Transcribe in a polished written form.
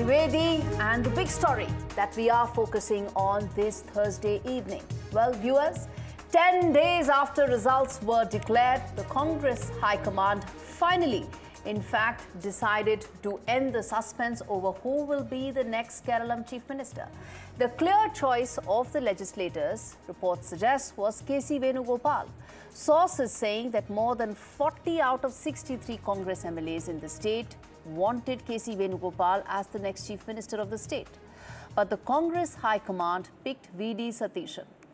Trivedi and the big story that we are focusing on this Thursday evening. Well, viewers, 10 days after results were declared, the Congress High Command finally, in fact, decided to end the suspense over who will be the next Keralam Chief Minister. The clear choice of the legislators, reports suggest, was K.C. Venugopal. Sources saying that more than 40 out of 63 Congress MLAs in the state wanted K.C. Venugopal as the next Chief Minister of the state. But the Congress High Command picked V.D. Satheeshan.